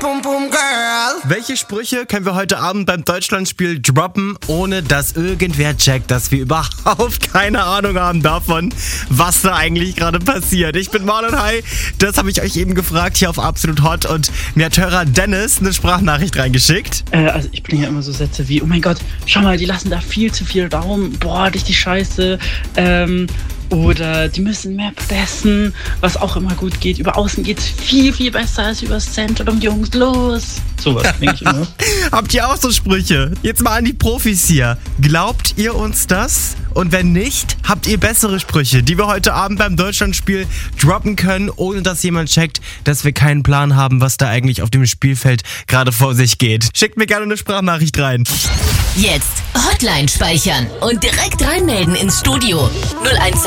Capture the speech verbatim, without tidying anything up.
Pum Pum Girl. Welche Sprüche können wir heute Abend beim Deutschlandspiel droppen, ohne dass irgendwer checkt, dass wir überhaupt keine Ahnung haben davon, was da eigentlich gerade passiert? Ich bin Marlon Hai, das habe ich euch eben gefragt hier auf Absolut Hot und mir hat Hörer Dennis eine Sprachnachricht reingeschickt. Äh, also ich bringe ja immer so Sätze wie, oh mein Gott, schau mal, die lassen da viel zu viel Raum, boah, richtig scheiße, ähm... Oder die müssen mehr pressen, was auch immer gut geht. Über Außen geht's viel, viel besser als übers Zentrum, Jungs, los. Sowas denke ich immer. Habt ihr auch so Sprüche? Jetzt mal an die Profis hier. Glaubt ihr uns das? Und wenn nicht, habt ihr bessere Sprüche, die wir heute Abend beim Deutschlandspiel droppen können, ohne dass jemand checkt, dass wir keinen Plan haben, was da eigentlich auf dem Spielfeld gerade vor sich geht. Schickt mir gerne eine Sprachnachricht rein. Jetzt Hotline speichern und direkt reinmelden ins Studio null eins